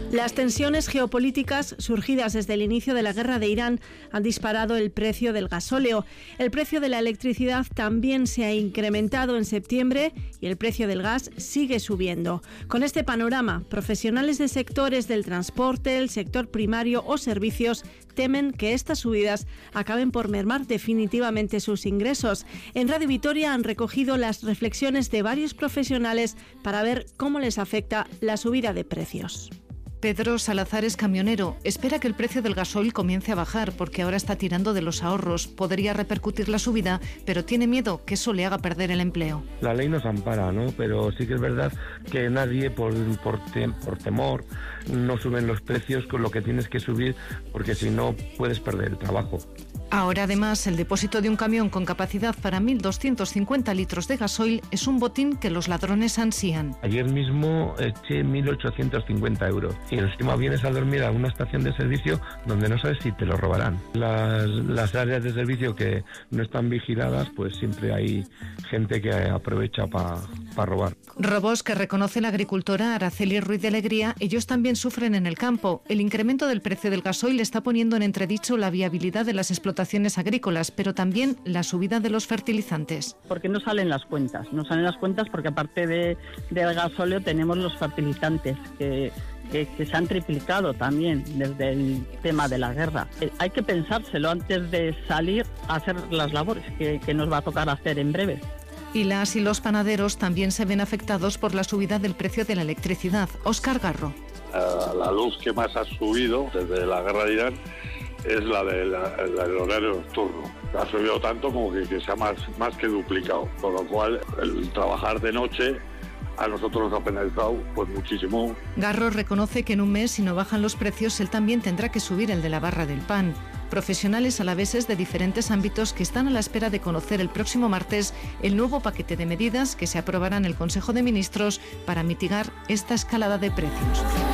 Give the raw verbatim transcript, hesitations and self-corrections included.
Las tensiones geopolíticas surgidas desde el inicio de la guerra de Irán han disparado el precio del gasóleo. El precio de la electricidad también se ha incrementado en septiembre y el precio del gas sigue subiendo. Con este panorama, profesionales de sectores del transporte, el sector primario o servicios temen que estas subidas acaben por mermar definitivamente sus ingresos. En Radio Vitoria han recogido las reflexiones de varios profesionales para ver cómo les afecta la subida de precios. Pedro Salazar es camionero. Espera que el precio del gasoil comience a bajar porque ahora está tirando de los ahorros. Podría repercutir la subida, pero tiene miedo que eso le haga perder el empleo. La ley nos ampara, ¿no? Pero sí que es verdad que nadie por, por, te, por temor no suben los precios con lo que tienes que subir porque si no puedes perder el trabajo. Ahora, además, el depósito de un camión con capacidad para mil doscientos cincuenta litros de gasoil es un botín que los ladrones ansían. Ayer mismo eché mil ochocientos cincuenta euros y encima vienes a dormir a una estación de servicio donde no sabes si te lo robarán. Las, las áreas de servicio que no están vigiladas, pues siempre hay gente que aprovecha para pa robar. Robos que reconoce la agricultora Araceli Ruiz de Alegría, ellos también sufren en el campo. El incremento del precio del gasoil está poniendo en entredicho la viabilidad de las explotaciones agrícolas, pero también la subida de los fertilizantes. Porque no salen las cuentas, no salen las cuentas porque aparte de, del gasóleo tenemos los fertilizantes que, que, que se han triplicado también desde el tema de la guerra. Eh, hay que pensárselo antes de salir a hacer las labores que, que nos va a tocar hacer en breve. Y las y los panaderos también se ven afectados por la subida del precio de la electricidad. Óscar Garro. Uh, la luz que más ha subido desde la guerra de Irán es la, de la, la del horario nocturno. Ha subido tanto como que, que se ha más, más que duplicado, con lo cual el trabajar de noche a nosotros nos ha penalizado pues muchísimo. Garro reconoce que en un mes, si no bajan los precios, él también tendrá que subir el de la barra del pan. Profesionales alaveses de diferentes ámbitos que están a la espera de conocer el próximo martes el nuevo paquete de medidas que se aprobará en el Consejo de Ministros para mitigar esta escalada de precios.